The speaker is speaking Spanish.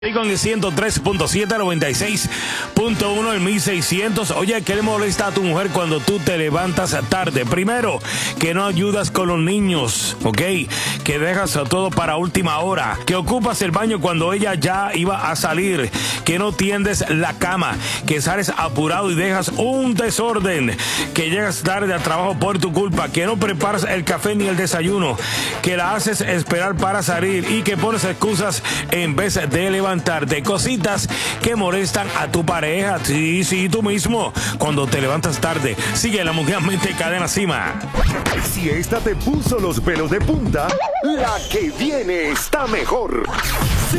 Y con el 103.7, 96.1, el 1600. Oye, ¿qué le molesta a tu mujer cuando tú te levantas tarde? Primero, que no ayudas con los niños, ¿ok? Que dejas todo para última hora. Que ocupas el baño cuando ella ya iba a salir. Que no tiendes la cama. Que sales apurado y dejas un desorden. Que llegas tarde al trabajo por tu culpa. Que no preparas el café ni el desayuno. Que la haces esperar para salir. Y que pones excusas en vez de levantarte. Cositas que molestan a tu pareja. Sí, tú mismo. Cuando te levantas tarde, sigue la Mujer Mente Cadena Cima. Si esta te puso los pelos de punta, la que viene está mejor.